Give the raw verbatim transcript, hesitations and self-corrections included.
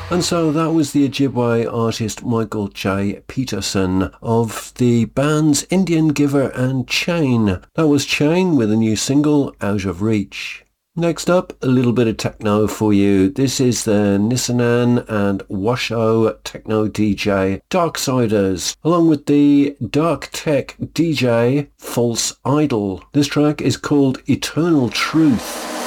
And so that was the Ojibwe artist Michael J. Peterson of the bands Indian Giver and Chain. That was Chain with a new single, Out of Reach. Next up, a little bit of techno for you. This is the Nisanan and Washo techno D J Darksiders, along with the dark tech D J False Idol. This track is called Eternal Truth.